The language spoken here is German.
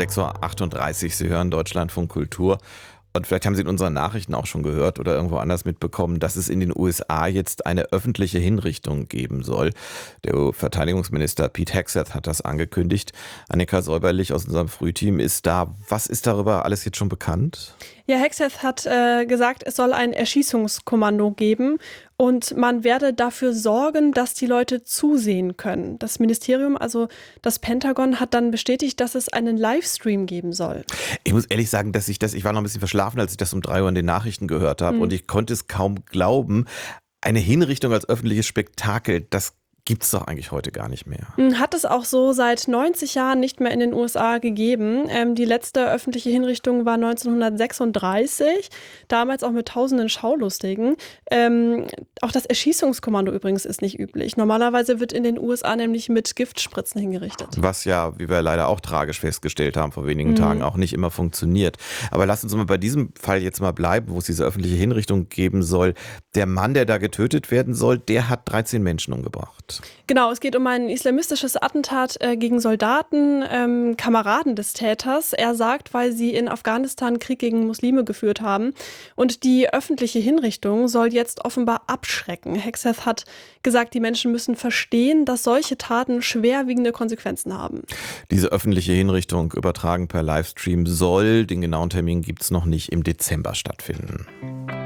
6:38 Uhr. Sie hören Deutschlandfunk Kultur. Und vielleicht haben Sie in unseren Nachrichten auch schon gehört oder irgendwo anders mitbekommen, dass es in den USA jetzt eine öffentliche Hinrichtung geben soll. Der Verteidigungsminister Pete Hegseth hat das angekündigt. Annika Säuberlich aus unserem Frühteam ist da. Was ist darüber alles jetzt schon bekannt? Ja, Hegseth hat gesagt, es soll ein Erschießungskommando geben und man werde dafür sorgen, dass die Leute zusehen können. Das Ministerium, also das Pentagon, hat dann bestätigt, dass es einen Livestream geben soll. Ich muss ehrlich sagen, ich war noch ein bisschen verschlafen, als ich das um 3 Uhr in den Nachrichten gehört habe. Und ich konnte es kaum glauben. Eine Hinrichtung als öffentliches Spektakel, das gibt's doch eigentlich heute gar nicht mehr. Hat es auch so seit 90 Jahren nicht mehr in den USA gegeben. Die letzte öffentliche Hinrichtung war 1936, damals auch mit tausenden Schaulustigen. Auch das Erschießungskommando übrigens ist nicht üblich. Normalerweise wird in den USA nämlich mit Giftspritzen hingerichtet. Was ja, wie wir leider auch tragisch festgestellt haben vor wenigen Tagen, auch nicht immer funktioniert. Aber lass uns mal bei diesem Fall jetzt mal bleiben, wo es diese öffentliche Hinrichtung geben soll. Der Mann, der da getötet werden soll, der hat 13 Menschen umgebracht. Genau, es geht um ein islamistisches Attentat gegen Soldaten, Kameraden des Täters. Er sagt, weil sie in Afghanistan Krieg gegen Muslime geführt haben. Und die öffentliche Hinrichtung soll jetzt offenbar abschrecken. Hegseth hat gesagt, die Menschen müssen verstehen, dass solche Taten schwerwiegende Konsequenzen haben. Diese öffentliche Hinrichtung, übertragen per Livestream, soll, den genauen Termin gibt es noch nicht, im Dezember stattfinden.